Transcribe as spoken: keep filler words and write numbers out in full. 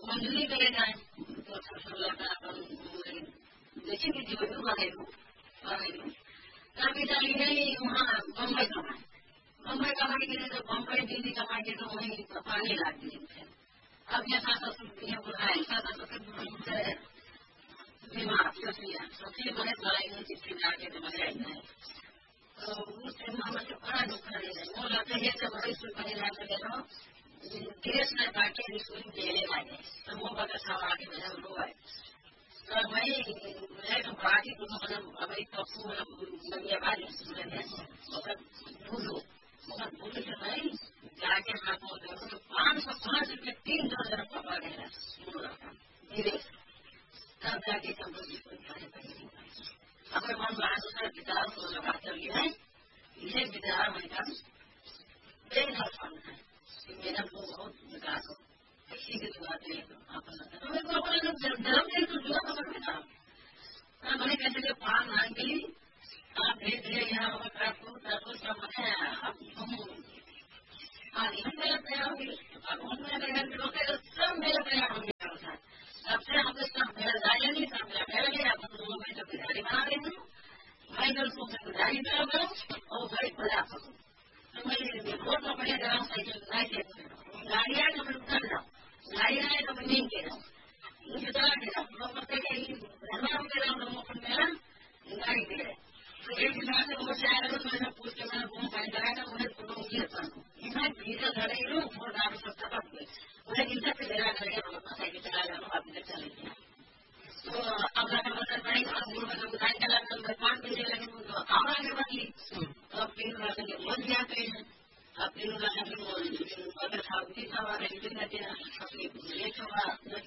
मंजूरी करे जाए तो देखिए कि जीवन बढ़ेगा बढ़ेगा काफी सारी नहीं वहाँ बम्बई कमाए बम्बई कमाई के लिए तो बम्बई दिल्ली कमाई के तो वहीं पानी लाग दी अब यहाँ सात सौ बुलाए सात सौ बीमार सोचिए सोचिए बड़े बड़ाई में चिट्ठी जाके तो मजा ही नहीं तो उससे हमें तो बड़ा दुख है वो लगता है कि बड़ी स्कूल पढ़ने ला सके तो देश में बाकी स्कूल देने लगे तो वो बता सब आगे मेरा लोग है तो वही मैं तो बाकी को मतलब अभी पप्पू लगे वाली मतलब भूलो मतलब भूलो तो नहीं जाके हाथ में देखो तो पाँच सौ पाँच रुपये तीन दो हजार पकड़ गया धीरे तब जाके तब अगर मन बाहर दूसरा विचार को लगा कर लिया है ये विचार मेरा बेहद फल है कि मेरा बहुत विकास हो किसी की बात नहीं तो मैं तो अपने जन्म दिन तो जुआ पकड़ लेता हूँ मैंने कहते कि पान मांग के लिए आप भेज दिए यहाँ आपको आपको सब है हाँ यहाँ मेरा तैयार होगी अब मेरे घर के लोग सब मेरा तैयार हो गया सबसे हमने सब मेरा जाया नहीं सब मेरा मेरा गया तो लोगों में तो बिहारी बना रही हूँ मैं तो उसको बिहारी मेरा करूँ और भाई बजा सकूँ तो मैं रोड में पड़े जाऊँ साइकिल नहीं गाड़ी आए तो मैं उतर जाऊँ गाड़ी आए तो मैं नहीं गिरा मुझे चला गिरा लोग कहते हैं धर्मा हो गया लोगों को मेरा गाड़ी गिरे तो एक दिन से वो से आया तो मैंने पूछ के मैंने घूम पानी लगाया था उन्हें तो लोग गिर कर इतना भीतर घरेलू और गाड़ी सब तक गए उन्हें गिरता से गिरा करके साइकिल चला जाओ आप इधर चले गया तो अब लगा बता नहीं अब वो मतलब गाड़ी चला कर पाँच बजे लगे तो और आगे बढ़ी तो अब तीन रात के बन जाते हैं अब तीन रात के अगर सावधानी सवार है इतने दिन अपनी लेट होगा